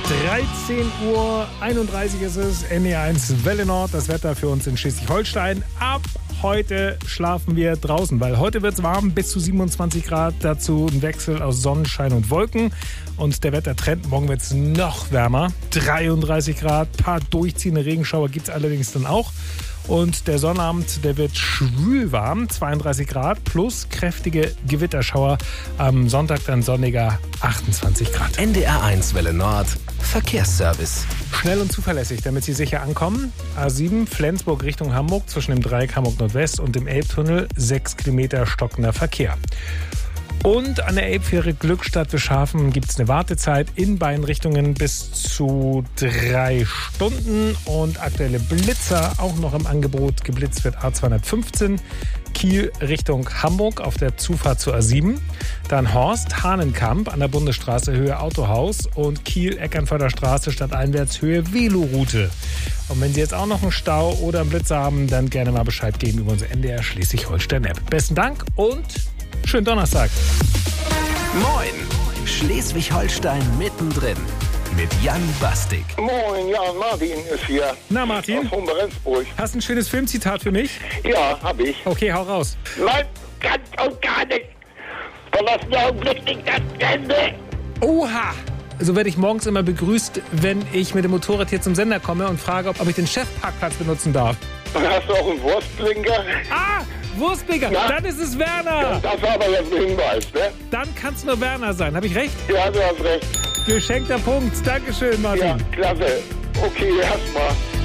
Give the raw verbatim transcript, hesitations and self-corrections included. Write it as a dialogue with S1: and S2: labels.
S1: dreizehn Uhr einunddreißig ist es, N D R eins Welle Nord, das Wetter für uns in Schleswig-Holstein. Ab heute schlafen wir draußen, weil heute wird es warm, bis zu siebenundzwanzig Grad, dazu ein Wechsel aus Sonnenschein und Wolken. Und der Wettertrend, morgen wird es noch wärmer, dreiunddreißig Grad, paar durchziehende Regenschauer gibt es allerdings dann auch. Und der Sonnabend, der wird schwül warm, zweiunddreißig Grad plus kräftige Gewitterschauer. Am Sonntag dann sonniger achtundzwanzig Grad.
S2: N D R eins Welle Nord, Verkehrsservice.
S1: Schnell und zuverlässig, damit Sie sicher ankommen. A sieben Flensburg Richtung Hamburg zwischen dem Dreieck Hamburg Nordwest und dem Elbtunnel, sechs Kilometer stockender Verkehr. Und an der Elbfähre Glückstadt-Wischhafen gibt es eine Wartezeit in beiden Richtungen bis zu drei Stunden. Und aktuelle Blitzer auch noch im Angebot. Geblitzt wird A zweihundertfünfzehn, Kiel Richtung Hamburg auf der Zufahrt zur A sieben. Dann Horst Hahnenkamp an der Bundesstraße Höhe Autohaus und Kiel Eckernförder Straße stadteinwärts Höhe Veloroute. Und wenn Sie jetzt auch noch einen Stau oder einen Blitzer haben, dann gerne mal Bescheid geben über unsere N D R Schleswig-Holstein-App. Besten Dank und schönen Donnerstag.
S2: Moin, Schleswig-Holstein mittendrin mit Jan Bastik.
S3: Moin, ja, Martin ist hier.
S1: Na Martin,
S3: Aus Hohenberg-Rendsburg.
S1: hast ein schönes Filmzitat für mich?
S3: Ja, hab ich.
S1: Okay, hau raus.
S3: Nein, ganz und gar nicht. Verlassen Augenblick nicht das Ende.
S1: Oha! So werde ich morgens immer begrüßt, wenn ich mit dem Motorrad hier zum Sender komme und frage, ob ich den Chefparkplatz benutzen darf.
S3: Hast du auch einen Wurstblinker?
S1: Ah, Wurstbigger,
S3: Ja.
S1: dann ist es Werner.
S3: Das war aber jetzt ein Hinweis, ne?
S1: Dann kann es nur Werner sein. Habe ich recht?
S3: Ja, du hast recht.
S1: Geschenkter Punkt. Dankeschön, Martin.
S3: Ja, klasse. Okay, erstmal.